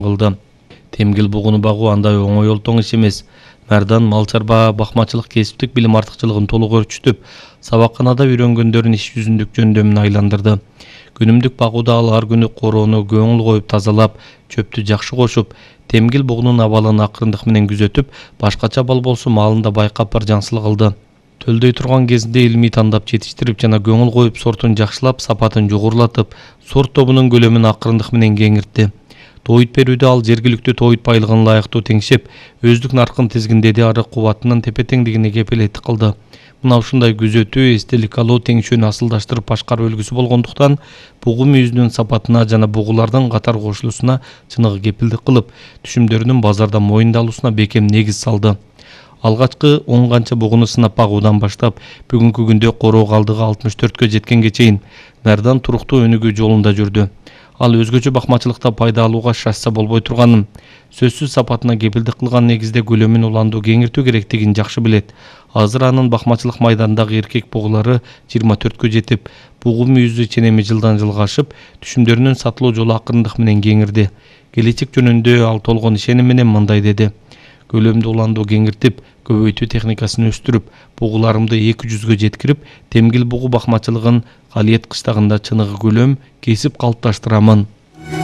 кылды. Темгил бугуну багуу андай оңой олтоң иш эмес. Мәрдан мал чарба бакмачылык кесиптик билим артыкчылыгын толук өрчүтүп, сабакканада үйрөнгөндөрүн иш жүзүндүк жөндөмүнө айландырды. Күнүмдүк багууда ал ар күнү короону көңүл коюп тазалап, чөптү жакшы кошуп, темгил бугунун абалын акырындык менен күзөтүп, башкача бал болсо маалында байкап бар жаңсылык кылды. Төлдөй турган кезинде илмий тандап жетиштирип жана көңүл коюп сортун жакшылап, сапатын жогорулатып, сорт тобунун көлөмүн акырындык менен кеңиртти. Тоойут берүүдө ал жергиликтүү тоойут байлыгын ылайыктуу теңшеп, өздүк наркын тизгиндеди, ары кубатынын тепе-теңдигине кепилеттик кылды. Мына ушундай күзөтүү, эстелик алуу, теңшөөнү асылдаштырып башкаруу үлгүсү болгондуктан, бугу мүйүзүнүн сапатына жана бугулардын катар кошулуусуна чыныгы кепилдик кылып, түшүмдөрүнүн базарда моюндалуусуна бекем негиз салды. Алгачкы 10 канча бугуну сынап багуудан баштап, бүгүнкү күндө короо калдыгы 64кө жеткенге чейин Мәрдан туруктуу өнүгүү жолунда жүрдү. Ал өзгөчө бакмачылыкта пайда алууга шашса болбой турганын, сөзсүз сапатына кепилдик кылган негизде көлөмүн уландуу кеңиртүү керектигин жакшы билет. Азыр анын бакмачылык майданындагы эркек бугулары 24кө жетип, бугу мүйүзү ченеми жылдан жылга ашып, түшүмдөрүнүн сатылуу жолу акырындык менен кеңирди. Келечек жөнүндө ал толгон ишеним менен мындай деди: көлөмдү уландуу кеңиртип, көбөйтүү техникасын өстүрүп, бугуларымды 200гө жеткирип, темгил бугу бакмачылыгын Калиет кыштагында чыныгы көлөм кесип калыпташтырамын.